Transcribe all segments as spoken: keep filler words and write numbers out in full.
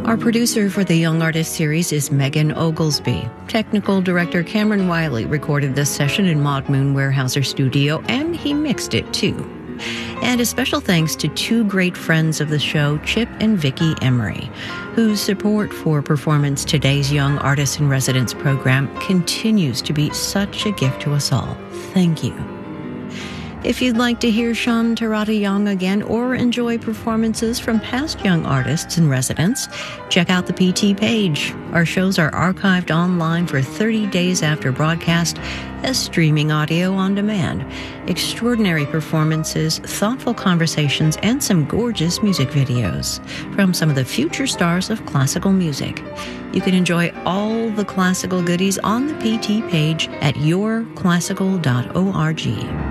Our producer for the Young Artist series is Megan Oglesby. Technical director Cameron Wiley recorded this session in Maud Moon Weyerhaeuser Studio, and he mixed it too. And a special thanks to two great friends of the show, Chip and Vicki Emery, whose support for Performance Today's Young Artists in Residence program continues to be such a gift to us all. Thank you. If you'd like to hear Sean Tarata Young again or enjoy performances from past young artists in residence, check out the P T page. Our shows are archived online for thirty days after broadcast as streaming audio on demand. Extraordinary performances, thoughtful conversations, and some gorgeous music videos from some of the future stars of classical music. You can enjoy all the classical goodies on the P T page at your classical dot org.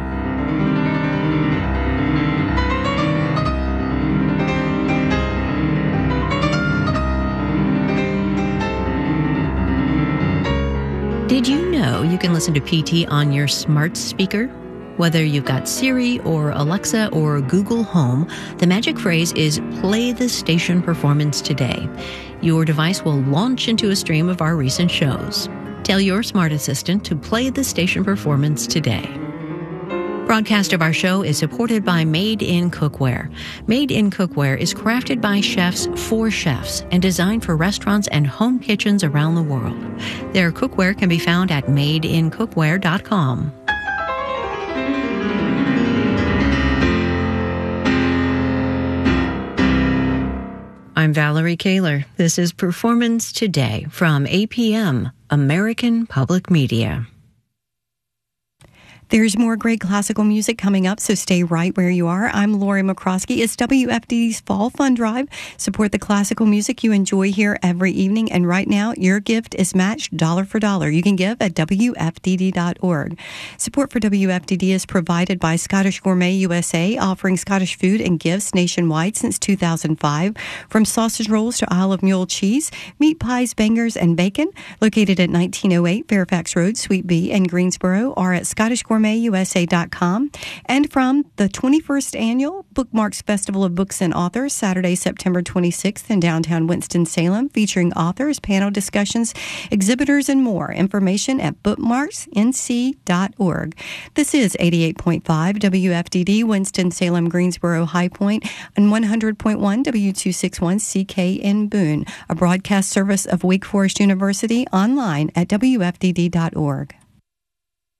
Did you know you can listen to P T on your smart speaker? Whether you've got Siri or Alexa or Google Home, the magic phrase is "Play the station Performance Today." Your device will launch into a stream of our recent shows. Tell your smart assistant to play the station Performance Today. Broadcast of our show is supported by Made in Cookware. Made in Cookware is crafted by chefs for chefs and designed for restaurants and home kitchens around the world. Their cookware can be found at made in cookware dot com. I'm Valerie Kaler. This is Performance Today from A P M, American Public Media. There's more great classical music coming up, so stay right where you are. I'm Lori McCroskey. It's W F D D's Fall Fund Drive. Support the classical music you enjoy here every evening, and right now, your gift is matched dollar for dollar. You can give at W F D D dot org. Support for W F D D is provided by Scottish Gourmet U S A, offering Scottish food and gifts nationwide since two thousand five. From sausage rolls to Isle of Mule cheese, meat pies, bangers, and bacon. Located at nineteen oh eight Fairfax Road, Suite B in Greensboro, or at Scottish Gourmet U S A dot com. And from the twenty-first Annual Bookmarks Festival of Books and Authors, Saturday, September twenty-sixth in downtown Winston-Salem, featuring authors, panel discussions, exhibitors, and more. Information at bookmarks N C dot org. This is eighty-eight point five W F D D, Winston-Salem, Greensboro, High Point, and one hundred point one W two sixty-one C K in Boone, a broadcast service of Wake Forest University, online at W F D D dot org.